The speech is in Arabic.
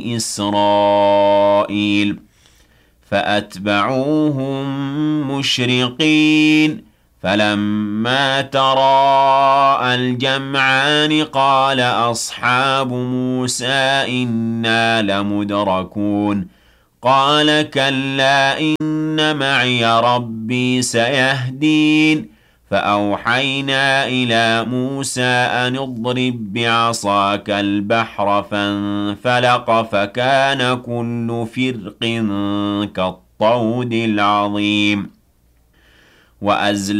إسرائيل فأتبعوهم مشرقين فلما تراءى الجمعان قال أصحاب موسى إنا لمدركون قال كلا إن معي ربي سيهدين فأوحينا إلى موسى أن اضرب بعصاك البحر فانفلق فكان كل فرق كالطود العظيم وأزل